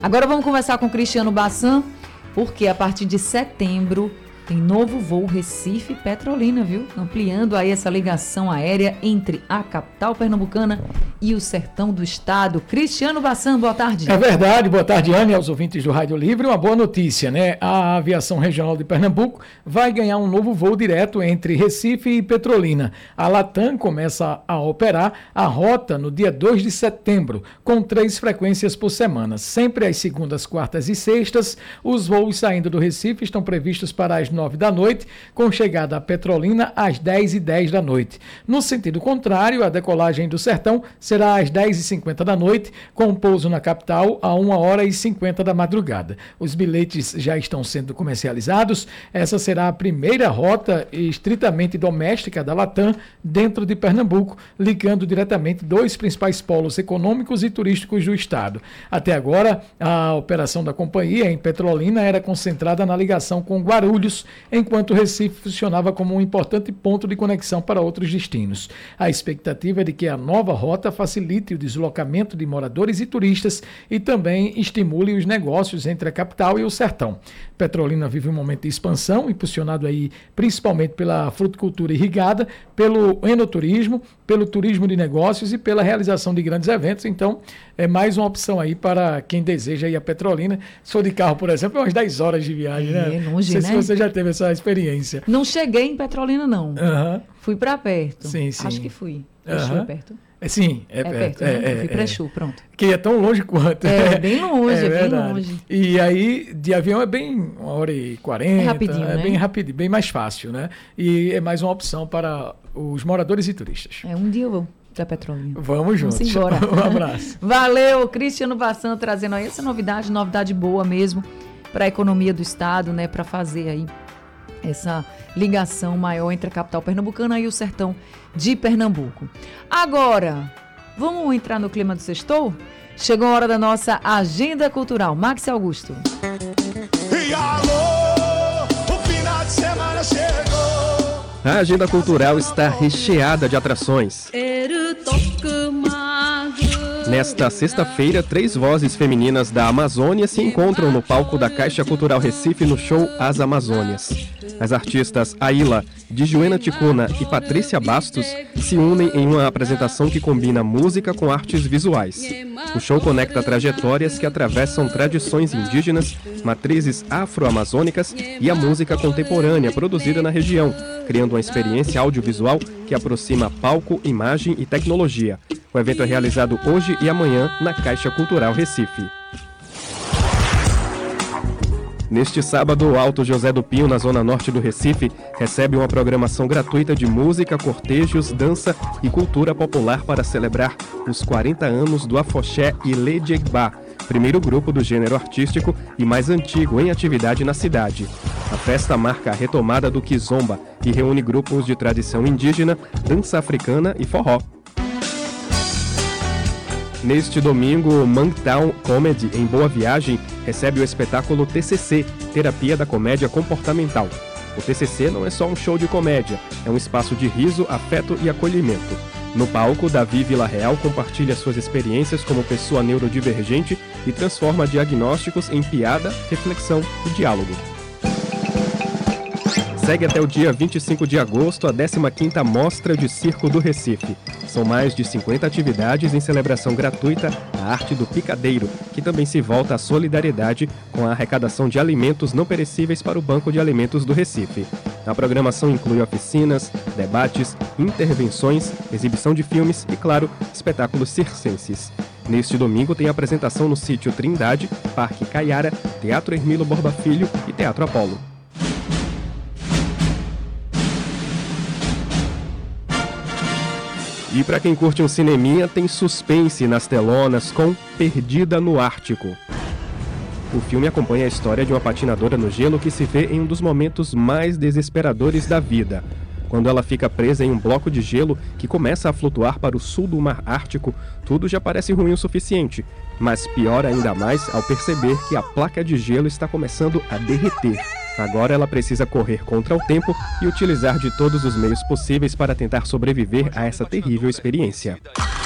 Agora vamos conversar com o Cristiano Bassan, porque a partir de setembro tem novo voo Recife-Petrolina, viu? Ampliando aí essa ligação aérea entre a capital pernambucana e o sertão do estado. Cristiano Bassan, boa tarde. É verdade, boa tarde, Anne, aos ouvintes do Rádio Livre. Uma boa notícia, né? A Aviação Regional de Pernambuco vai ganhar um novo voo direto entre Recife e Petrolina. A Latam começa a operar a rota no dia 2 de setembro, com 3 frequências por semana. Sempre às segundas, quartas e sextas, os voos saindo do Recife estão previstos para as 9 da noite, com chegada a Petrolina às 10h10 da noite. No sentido contrário, a decolagem do sertão será às 10h50 da noite, com pouso na capital a 1h50 da madrugada. Os bilhetes já estão sendo comercializados. Essa será a primeira rota estritamente doméstica da Latam dentro de Pernambuco, ligando diretamente 2 principais polos econômicos e turísticos do estado. Até agora, a operação da companhia em Petrolina era concentrada na ligação com Guarulhos, enquanto Recife funcionava como um importante ponto de conexão para outros destinos. A expectativa é de que a nova rota facilite o deslocamento de moradores e turistas e também estimule os negócios entre a capital e o sertão. Petrolina vive um momento de expansão, impulsionado aí principalmente pela fruticultura irrigada, pelo enoturismo, pelo turismo de negócios e pela realização de grandes eventos. Então, é mais uma opção aí para quem deseja ir a Petrolina. Se for de carro, por exemplo, é umas 10 horas de viagem, né? É longe, não sei, né? se você já teve essa experiência. Não cheguei em Petrolina, não. Uhum. Fui para perto. Sim, sim. Acho que fui. Exu é perto. Sim, é perto. Né? Fui para Exu, pronto. Que é tão longe quanto. É bem longe, bem longe. E aí, de avião é bem 1h40. É rapidinho, né? Bem rapidinho, bem mais fácil, né? E é mais uma opção para os moradores e turistas. Um dia eu vou para Petrolina. Vamos juntos. Vamos embora. Um abraço. Valeu, Cristiano Bassan, trazendo aí essa novidade boa mesmo para a economia do estado, né? Para fazer aí essa ligação maior entre a capital pernambucana e o sertão de Pernambuco. Agora, vamos entrar no clima do sextou? Chegou a hora da nossa agenda cultural. Max Augusto. E alô, o final de semana chegou. A agenda cultural está recheada de atrações. Nesta sexta-feira, 3 vozes femininas da Amazônia se encontram no palco da Caixa Cultural Recife no show As Amazônias. As artistas Aila, Djuena Ticuna e Patrícia Bastos se unem em uma apresentação que combina música com artes visuais. O show conecta trajetórias que atravessam tradições indígenas, matrizes afro-amazônicas e a música contemporânea produzida na região, criando uma experiência audiovisual que aproxima palco, imagem e tecnologia. O evento é realizado hoje e amanhã na Caixa Cultural Recife. Neste sábado, o Alto José do Pinho, na zona norte do Recife, recebe uma programação gratuita de música, cortejos, dança e cultura popular para celebrar os 40 anos do Afoxé Ilê Diegbá, primeiro grupo do gênero artístico e mais antigo em atividade na cidade. A festa marca a retomada do Kizomba e reúne grupos de tradição indígena, dança africana e forró. Neste domingo, o Monktown Comedy, em Boa Viagem, recebe o espetáculo TCC, Terapia da Comédia Comportamental. O TCC não é só um show de comédia, é um espaço de riso, afeto e acolhimento. No palco, Davi Villarreal compartilha suas experiências como pessoa neurodivergente e transforma diagnósticos em piada, reflexão e diálogo. Segue até o dia 25 de agosto a 15ª Mostra de Circo do Recife. São mais de 50 atividades em celebração gratuita à arte do picadeiro, que também se volta à solidariedade com a arrecadação de alimentos não perecíveis para o Banco de Alimentos do Recife. A programação inclui oficinas, debates, intervenções, exibição de filmes e, claro, espetáculos circenses. Neste domingo tem apresentação no Sítio Trindade, Parque Caiara, Teatro Hermilo Borba Filho e Teatro Apolo. E para quem curte um cineminha, tem suspense nas telonas com Perdida no Ártico. O filme acompanha a história de uma patinadora no gelo que se vê em um dos momentos mais desesperadores da vida. Quando ela fica presa em um bloco de gelo que começa a flutuar para o sul do Mar Ártico, tudo já parece ruim o suficiente. Mas piora ainda mais ao perceber que a placa de gelo está começando a derreter. Agora ela precisa correr contra o tempo e utilizar de todos os meios possíveis para tentar sobreviver a essa terrível experiência.